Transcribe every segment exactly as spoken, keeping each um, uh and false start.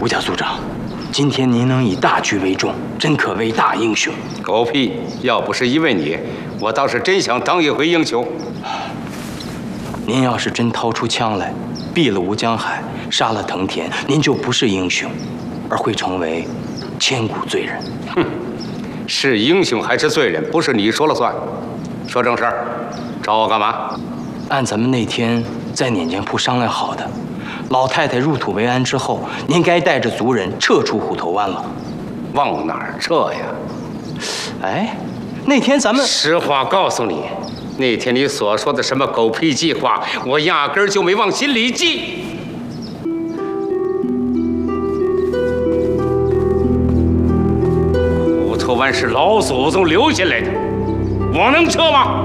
吴家族长，今天您能以大局为重，真可谓大英雄。 狗屁！要不是因为你，我倒是真想当一回英雄。 您要是真掏出枪来，毙了吴江海，杀了藤田，您就不是英雄，而会成为千古罪人。 哼，是英雄还是罪人，不是你说了算。说正事儿，找我干嘛？ 按咱们那天在碾剑铺商量好的，老太太入土为安之后，您该带着族人撤出虎头湾了。 往哪儿撤呀？ 哎，那天咱们…… 实话告诉你，那天你所说的什么狗屁计划，我压根儿就没往心里记。虎头湾是老祖宗留下来的，我能撤吗？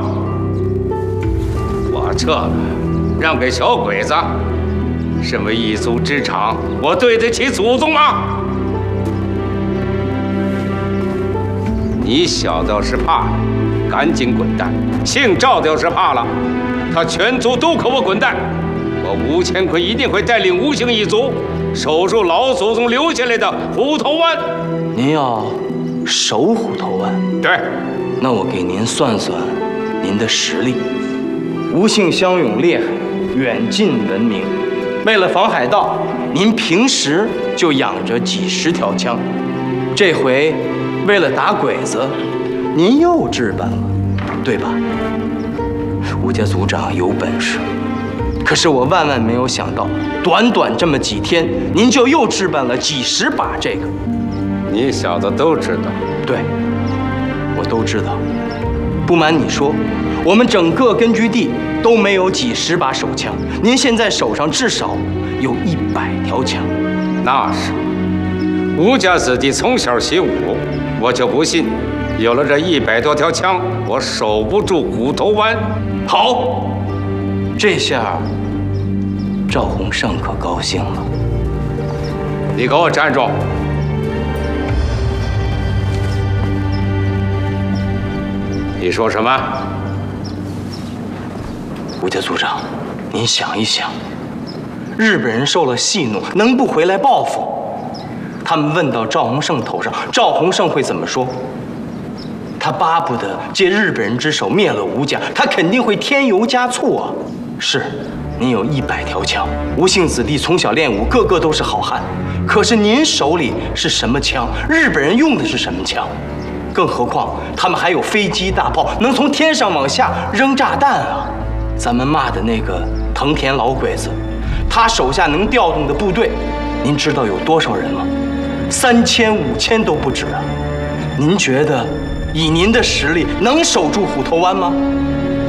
我撤了，让给小鬼子。身为一族之长，我对得起祖宗吗？你小的要是怕了，赶紧滚蛋；姓赵的要是怕了，他全族都可我滚蛋。我吴乾坤一定会带领吴姓一族守住老祖宗留下来的虎头湾。 您要守虎头湾？ 对。 那我给您算算您的实力。吴姓骁勇烈海，远近闻名。为了防海盗，您平时就养着几十条枪，这回为了打鬼子，您又置办了，对吧？吴家族长有本事，可是我万万没有想到，短短这么几天，您就又置办了几十把这个。 你小子都知道？ 对，我都知道。不瞒你说，我们整个根据地都没有几十把手枪，您现在手上至少有一百条枪。 那是，吴家子弟从小习武，我就不信，有了这一百多条枪，我守不住虎头湾。 好，这下赵洪胜可高兴了。 你给我站住！你说什么？ 吴家族长，您想一想，日本人受了戏怒，能不回来报复？他们问到赵洪胜头上，赵洪胜会怎么说？他巴不得借日本人之手灭了吴家，他肯定会添油加醋啊！是，您有一百条枪，吴姓子弟从小练武，个个都是好汉。可是您手里是什么枪？日本人用的是什么枪？更何况他们还有飞机大炮，能从天上往下扔炸弹啊！咱们骂的那个藤田老鬼子，他手下能调动的部队，您知道有多少人吗？三千五千都不止啊！您觉得以您的实力能守住虎头湾吗？